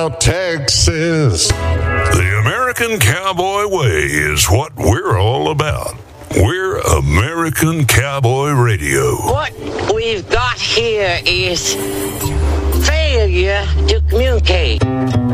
Texas. The American Cowboy Way is what we're all about. We're American Cowboy Radio. What we've got here is failure to communicate.